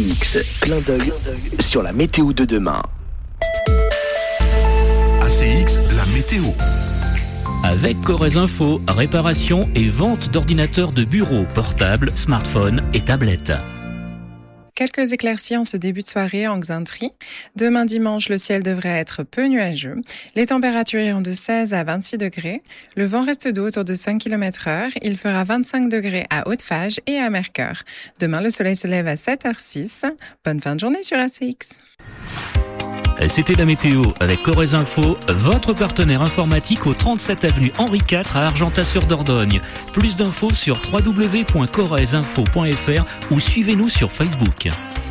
ACX, clin d'œil sur la météo de demain. ACX, la météo. Avec Corrèze Info, réparation et vente d'ordinateurs de bureau, portables, smartphones et tablettes. Quelques éclaircies en ce début de soirée en Xainterie. Demain dimanche, le ciel devrait être peu nuageux. Les températures iront de 16 à 26 degrés. Le vent reste doux autour de 5 km/h. Il fera 25 degrés à Haute-Fage et à Mercœur. Demain, le soleil se lève à 7h06. Bonne fin de journée sur ACX. C'était la météo avec Corrèze Info, votre partenaire informatique au 37 avenue Henri IV à Argentat-sur-Dordogne. Plus d'infos sur www.corrèzeinfo.fr ou suivez-nous sur Facebook.